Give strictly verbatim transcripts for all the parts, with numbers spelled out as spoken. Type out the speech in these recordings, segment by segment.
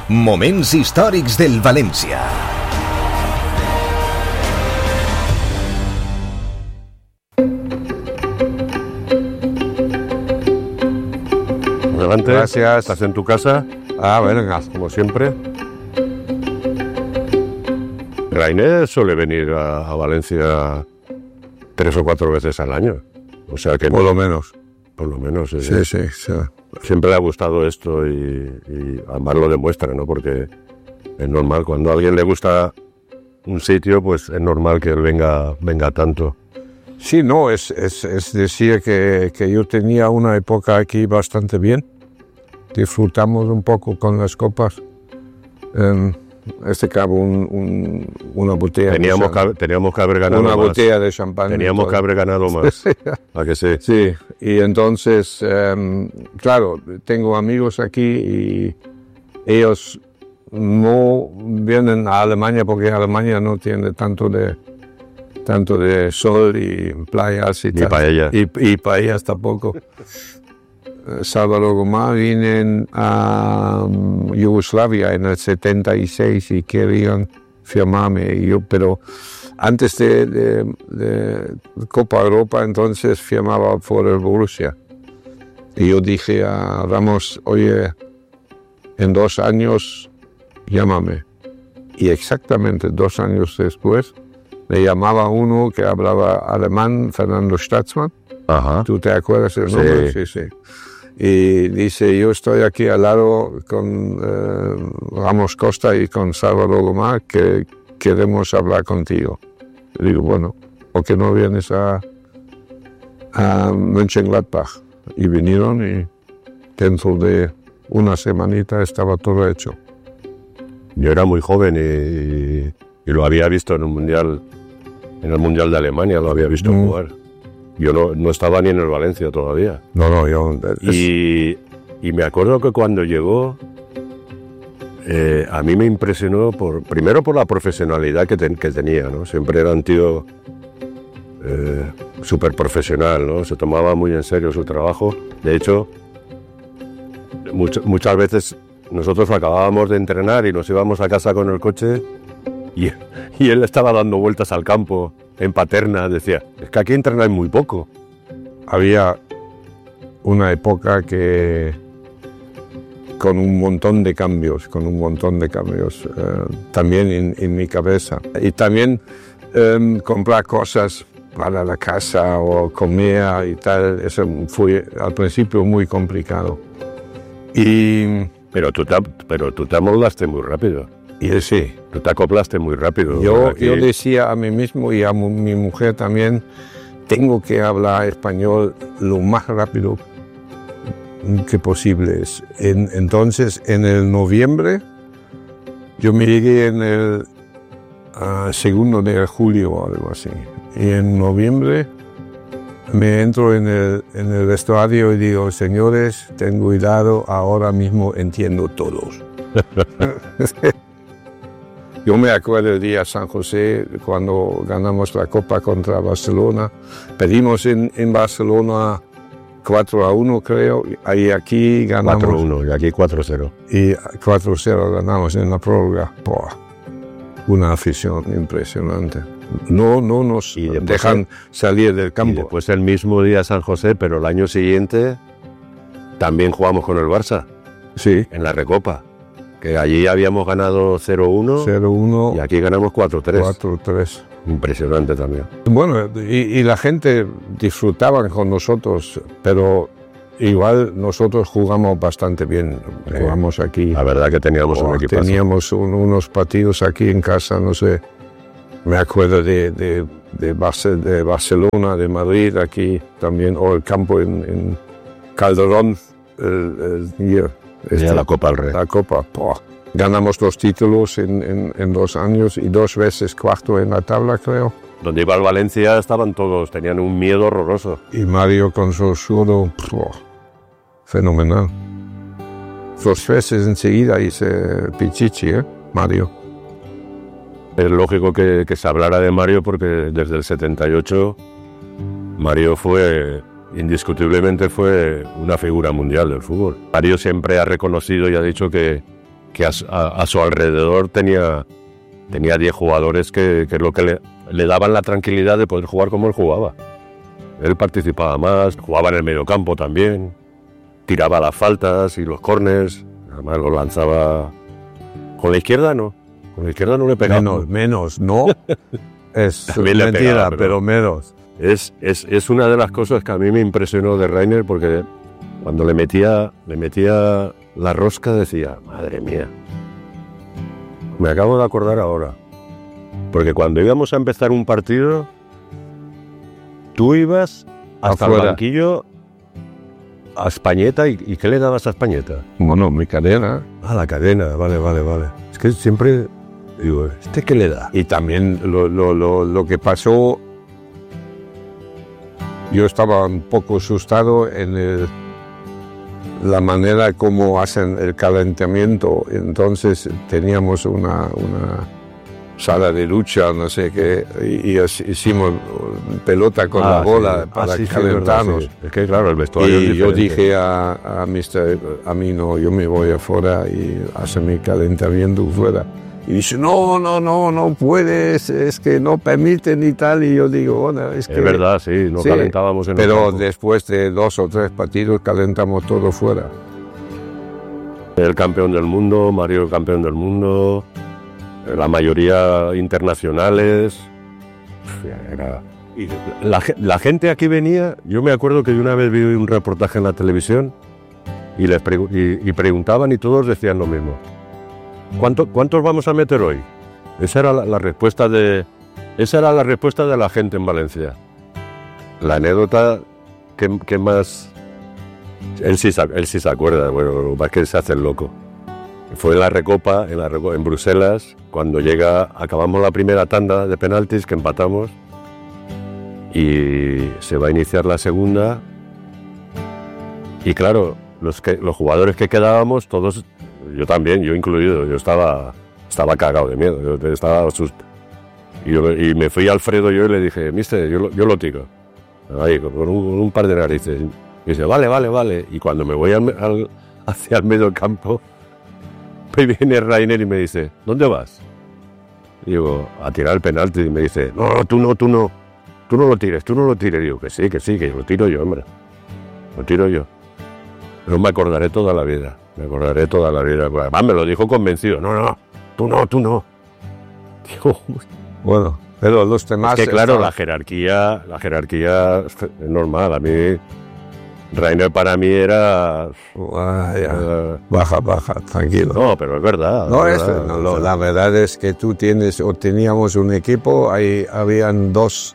Moments històrics del València. Adelante. Gracias. ¿Estás en tu casa? Ah, venga, como siempre. Rainer suele venir a, a Valencia tres o cuatro veces al año. O sea que... Por lo menos. Por lo menos. Sí, sí, sí. sí. Siempre le ha gustado esto y, y además lo demuestra, ¿no? Porque es normal, cuando a alguien le gusta un sitio, pues es normal que él venga, venga tanto. Sí, no, es, es, es decir que, que yo tenía una época aquí bastante bien. Disfrutamos un poco con las copas. En este cabo, un, un, una botella teníamos de que, teníamos que haber ganado una más. botella de champán. Teníamos que haber ganado más. ¿A que sí? Sí, y entonces, um, claro, tengo amigos aquí y ellos no vienen a Alemania porque Alemania no tiene tanto de tanto de sol y playas y, y tal. Paella. Y, y paellas tampoco. Salvador Gomá vienen a um, Yugoslavia en el setenta y seis y querían firmarme, y yo, pero antes de, de, de Copa Europa entonces firmaba por el Borussia. Y yo dije a Ramos, oye, en dos años llámame. Y exactamente dos años después le llamaba uno que hablaba alemán, Fernando Staatsmann. Ajá. ¿Tú te acuerdas del nombre? Sí, sí. sí. Y dice, yo estoy aquí al lado con eh, Ramos Costa y con Salvador Gomá, que queremos hablar contigo. Y digo, bueno, ¿por qué no vienes a, a Mönchengladbach? Y vinieron y dentro de una semanita estaba todo hecho. Yo era muy joven y, y, y lo había visto en un mundial, en el Mundial de Alemania, lo había visto mm. jugar. Yo no, no estaba ni en el Valencia todavía. No, no, yo... Es... Y, y me acuerdo que cuando llegó, eh, a mí me impresionó, por, primero por la profesionalidad que, ten, que tenía, ¿no? Siempre era un tío eh, súper profesional, ¿no? Se tomaba muy en serio su trabajo. De hecho, much, muchas veces nosotros acabábamos de entrenar y nos íbamos a casa con el coche y, y él estaba dando vueltas al campo. En Paterna, decía, es que aquí entrenáis muy poco. Había una época que con un montón de cambios, con un montón de cambios, eh, también en, en mi cabeza. Y también eh, comprar cosas para la casa o comer y tal, eso fue al principio muy complicado. Y, pero, tú te, pero tú te amoldaste muy rápido. Y sí. Tú te acoplaste muy rápido. Yo, yo decía a mí mismo y a mi mujer también, tengo que hablar español lo más rápido que posible. En, entonces, en el noviembre, yo me llegué en el uh, segundo de julio o algo así. Y en noviembre me entro en el, en el vestuario y digo, señores, ten cuidado, ahora mismo entiendo todos. Yo me acuerdo el día San José, cuando ganamos la Copa contra Barcelona. Perdimos en, en Barcelona cuatro a uno, creo, y aquí ganamos... cuatro a uno, y aquí cuatro a cero. Y cuatro a cero ganamos en la prórroga. Boah, una afición impresionante. No, no nos dejan el, salir del campo. Y después el mismo día San José, pero el año siguiente también jugamos con el Barça. Sí. En la Recopa. Que allí habíamos ganado cero uno y aquí ganamos cuatro tres. cuatro tres. Impresionante también. Bueno, y, y la gente disfrutaba con nosotros, pero igual nosotros jugamos bastante bien. Sí. Jugamos aquí. La verdad que teníamos oh, un equipazo. Teníamos un, unos partidos aquí en casa, no sé. Me acuerdo de, de, de, Barce, de Barcelona, de Madrid, aquí también, o el campo en, en Calderón, el, el year. Este, la Copa del Rey. La Copa. Poh. Ganamos dos títulos en, en, en dos años y dos veces cuarto en la tabla, creo. Donde iba el Valencia estaban todos, tenían un miedo horroroso. Y Mario con su escudo, fenomenal. Dos veces enseguida hice Pichichi, ¿eh? Mario. Es lógico que, que se hablara de Mario porque desde el setenta y ocho Mario fue... indiscutiblemente fue una figura mundial del fútbol. Mario siempre ha reconocido y ha dicho que, que a, a, a su alrededor tenía tenía diez jugadores que, que es lo que le, le daban la tranquilidad de poder jugar como él jugaba. Él participaba más, jugaba en el mediocampo también, tiraba las faltas y los córners, además lo lanzaba con la izquierda, no, con la izquierda no le pegaba. Menos, menos, no, es También le mentira, pegaba, pero, pero menos. Es, es, es una de las cosas que a mí me impresionó de Rainer, porque cuando le metía, le metía la rosca decía, madre mía, me acabo de acordar ahora, porque cuando íbamos a empezar un partido, tú ibas hasta Afuera. el banquillo a Españeta, y, ¿y qué le dabas a Españeta? Bueno, mi cadena. Ah, la cadena, vale, vale, vale. Es que siempre digo, ¿este qué le da? Y también lo, lo, lo, lo que pasó, yo estaba un poco asustado en el, la manera como hacen el calentamiento. Entonces teníamos una, una sala de lucha, no sé qué, y, y hicimos pelota con Ah, la bola sí. para Ah, sí, sí, calentarnos. verdad, sí. Es que claro, el vestuario es Y yo diferente. dije a, a mister a mí no, yo me voy afuera y hace mi calentamiento fuera. Y dice, no, no, no, no puedes, es que no permiten y tal. Y yo digo, bueno, es que... Es verdad, sí, no sí, calentábamos en el pero campo. después de dos o tres partidos calentamos todo fuera. El campeón del mundo, Mario el campeón del mundo, la mayoría internacionales. Era... y la, la gente aquí venía, yo me acuerdo que yo una vez vi un reportaje en la televisión y, les pregu y, y preguntaban y todos decían lo mismo. ¿Cuánto, ¿Cuántos vamos a meter hoy? Esa era la, la respuesta de esa era la respuesta de la gente en Valencia. La anécdota que, que más él sí, él sí se acuerda, bueno, lo más que se hace el loco. Fue en la Recopa, en la Recopa, en Bruselas, cuando llega, acabamos la primera tanda de penaltis que empatamos y se va a iniciar la segunda. Y claro, los que los jugadores que quedábamos, todos, yo también, yo incluido, yo estaba estaba cagado de miedo, yo estaba asustado. Y, yo, y me fui a Alfredo yo y le dije, mister, yo, lo- yo lo tiro, ahí, con un, un par de narices. Y dice, vale, vale, vale. Y cuando me voy al, al, hacia el medio del campo, pues viene Rainer y me dice, ¿dónde vas? Y digo, a tirar el penalti. Y me dice, no, no, tú no, tú no, tú no lo tires, tú no lo tires. Y digo, que sí, que sí, que lo tiro yo, hombre, lo tiro yo. Pero me acordaré toda la vida, me acordaré toda la vida. Además me lo dijo convencido, no, no, tú no, tú no. Digo, Bueno, pero los demás... es que claro, estaban- la jerarquía, la jerarquía es normal. A mí, Rainer para mí era... Ah, ya. eh, Baja, baja, tranquilo. no, pero es verdad. No, es es, verdad. no, lo- la verdad es que tú tienes o teníamos un equipo, ahí habían dos,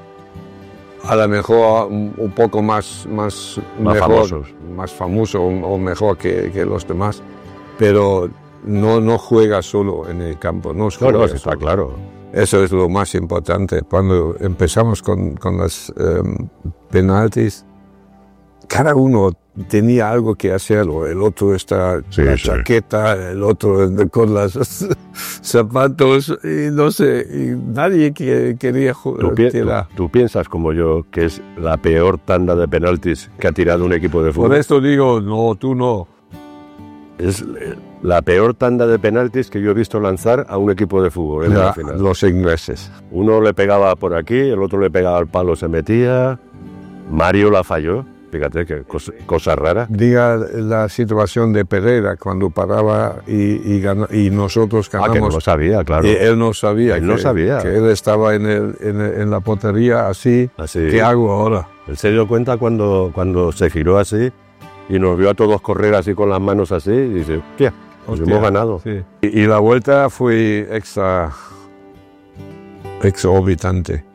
a lo mejor un, un poco más, más, Más mejor, famosos. más famoso o, o mejor que, que los demás, pero no, no juega solo en el campo, no No, juega no, sí, está solo. claro. Eso es lo más importante. Cuando empezamos con, con los em, penaltis, cada uno tenía algo que hacer, o el otro está Sí, la sí. chaqueta, el otro con los zapatos, y no sé, y nadie que, quería ¿Tú, ju- pi- tirar. tú- tú piensas como yo que es la peor tanda de penaltis que ha tirado un equipo de Por fútbol? esto digo, no, tú no. Es eh, la peor tanda de penaltis que yo he visto lanzar a un equipo de fútbol en Ya, la final. los ingleses. Uno le pegaba por aquí, el otro le pegaba al palo, se metía. Mario la falló. Fíjate qué cosa, cosa rara. Diga la situación de Pereira cuando paraba y, y, gana- y nosotros Ah, que no ganamos. lo sabía, claro. Y él no sabía. Él no que, sabía. Que él estaba en, el, en, el- en la portería así. Así. ¿Qué hago ahora? Él se dio cuenta cuando, cuando se giró así y nos vio a todos correr así con las manos así y dice, hostia, pues Hostia, hemos ganado. sí. Y, y la vuelta fue extra, exorbitante.